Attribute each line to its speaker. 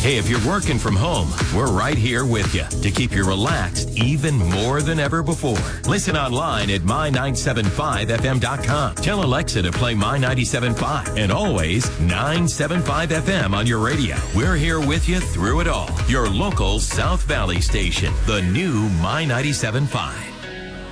Speaker 1: Hey, if you're working from home, we're right here with you to keep you relaxed even more than ever before. Listen online at my975fm.com. Tell Alexa to play My975 and always 975 FM on your radio. We're here with you through it all. Your local South Valley station, the new My975.